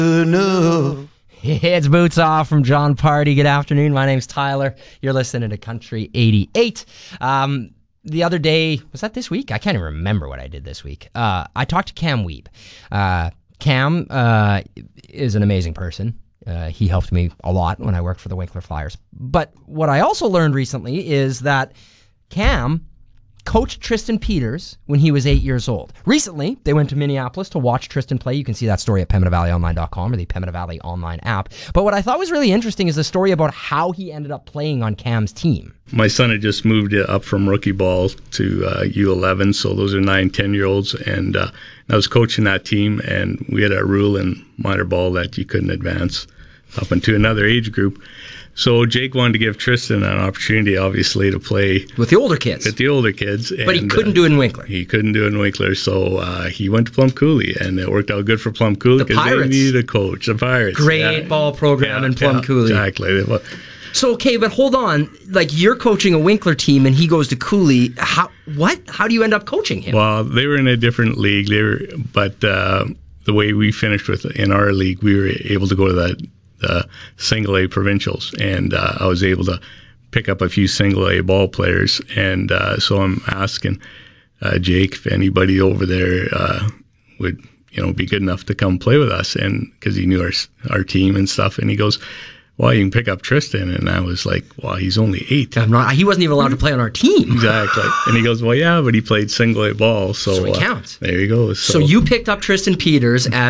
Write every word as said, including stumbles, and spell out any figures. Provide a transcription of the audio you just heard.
No. It's Boots Off from John Party. Good afternoon. My name's Tyler. You're listening to Country eighty-eight. Um, the other day, was that this week? I can't even remember what I did this week. Uh, I talked to Cam Weeb. Uh, Cam uh, is an amazing person. Uh, he helped me a lot when I worked for the Winkler Flyers. But what I also learned recently is that Cam coached Tristan Peters when he was eight years old. Recently, they went to Minneapolis to watch Tristan play. You can see that story at Pembina Valley Online dot com or the Pembina Valley Online app. But what I thought was really interesting is the story about how he ended up playing on Cam's team. My son had just moved up from rookie ball to uh, U eleven, so those are nine, ten-year-olds, and uh, I was coaching that team, and we had a rule in minor ball that you couldn't advance up into another age group. So Jake wanted to give Tristan an opportunity, obviously, to play with the older kids. With the older kids, but and, he couldn't uh, do it in Winkler. He couldn't do it in Winkler, so uh, he went to Plum Coulee, and it worked out good for Plum Coulee because they needed a coach. The Pirates, great yeah. ball program yeah, in Plum yeah, Coulee. Exactly. So okay, but hold on. Like you're coaching a Winkler team, and he goes to Coulee. How? What? How do you end up coaching him? Well, they were in a different league. They were, but uh, the way we finished with in our league, we were able to go to that. Uh, single A provincials, and uh, I was able to pick up a few single A ball players, and uh, so I'm asking uh, Jake if anybody over there uh, would you know be good enough to come play with us, and because he knew our our team and stuff, and he goes, well, you can pick up Tristan, and I was like, well, he's only eight. I'm not, he wasn't even allowed to play on our team. Exactly. And he goes, well, yeah, but he played single A ball, so, so he uh, counts. There he goes. So. so you picked up Tristan Peters as